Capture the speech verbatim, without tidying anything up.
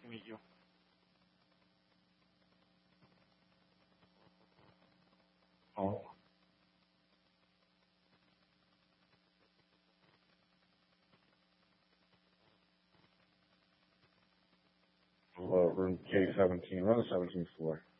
to meet you. Oh. Uh, room K seventeen. Run the seventeenth floor.